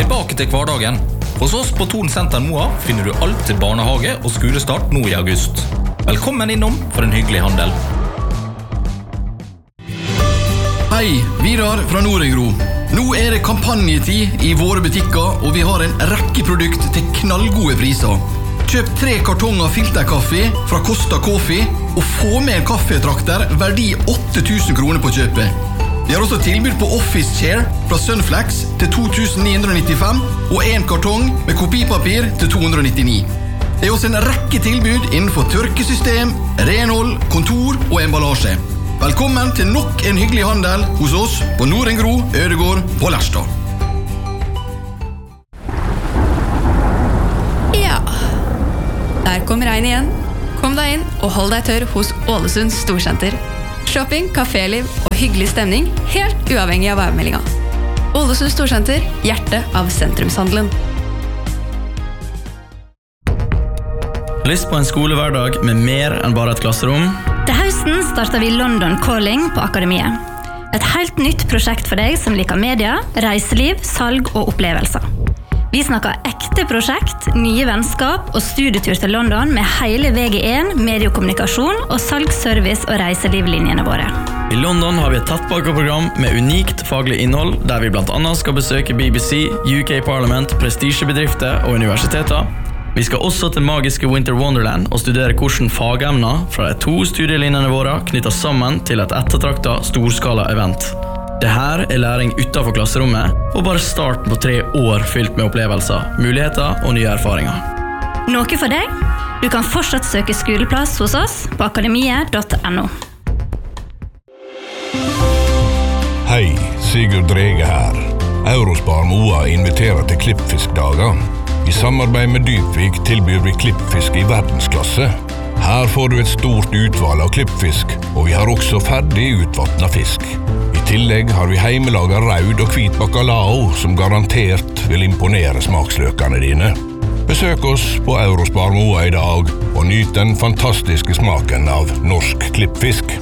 Tilbake til hverdagen. Hos oss på Thon Senter Moa finner du alt til barnehage og skolestart nå I august. Velkommen innom for en hyggelig handel. Hei, Vidar fra Norengro. Nå det kampanjetid I våre butikker, og vi har en rekke produkt til knallgode priser. Kjøp 3 kartonger filterkaffe fra Costa Coffee, og få med en kaffetrakter verdi 8.000 kroner på kjøpet. Vi har også tilbud på Office Chair fra Sunflex til 2.995, og en kartong med kopipapir til 299. Det også en rekke tilbud innenfor tørkesystem, renhold, kontor og emballasje. Velkommen til nok en hyggelig handel hos oss på Norengro, Ødegård på Lærstad. Ja, der kom regn igjen. Kom deg inn og hold deg tørr hos Ålesund Storsenter. Shopping, kaféliv og hyggelig stemning, helt uavhengig av værmeldinga. Ålesund Storsenter, hjertet av sentrumshandelen. Lyst på en skolehverdag med mer enn bare et klasserom? Til høsten starter vi London Calling på Akademiet. Et helt nytt prosjekt for deg som liker media, reiseliv, salg og opplevelser. Vi snakker ekte prosjekt, nye vennskap og studietur til London med hele VG1, mediekommunikasjon og salgsservice og reiselivlinjene våre. I London har vi et tettpakket program med unikt faglig innhold, der vi blant annet skal besøke BBC, UK Parliament, prestisjebedrifter og universiteter. Vi skal også til magiske Winter Wonderland og studere hvordan fagemner fra de 2 studielinjene våre knytter sammen til et ettertraktet storskala-event. Dette læring utenfor klasserommet, og bare starten på 3 år fylt med opplevelser, muligheter og nye erfaringer. Noe for deg? Du kan fortsatt søke skoleplass hos oss på akademiet.no. Hei, Sigurd Drege her. Eurospar Moa inviterer til klippfiskdager. I samarbeid med Dypvik tilbyr vi klippfisk I verdensklasse. Her får du et stort utvalg av klippfisk, og vi har også ferdig utvattnet fisk. I tillegg har vi heimelaget raud og hvit bacalao, som garantert vil imponere smaksløkene dine. Besøk oss på Eurospar Moa I dag, og nyt den fantastiske smaken av norsk klippfisk.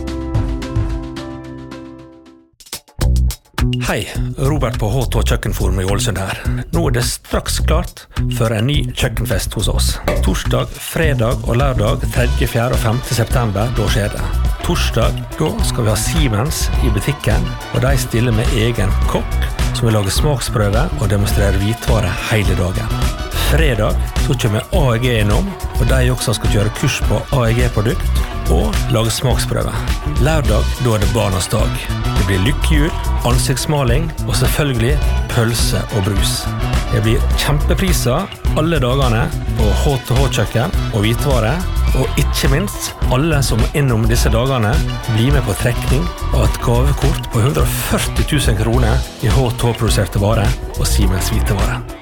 Hei, Robert på H2 Kjøkkenforum I Ålesund her. Nå det straks klart for en ny kjøkkenfest hos oss. Torsdag, fredag og lørdag 3., 4. og 5. september, da skjer det. Torsdag, da skal vi ha Siemens I butikken, og de stiller med egen kokk, som vil lage smaksprøve og demonstrere hvitvare hele dagen. Fredag, så kommer AEG innom, og de også skal kjøre kurs på AEG-produkt, og lage smaksprøve. Lørdag, da det barnas dag. Det blir lykkehjul, ansiktsmaling og selvfølgelig pølse og brus. Det blir kjempepriser alle dagene på H2H-kjøkken og hvitvare, og ikke minst alle som innom disse dagene blir med på trekning av et gavekort på 140 000 kroner I H2-produserte varer og Siemens hvitevare.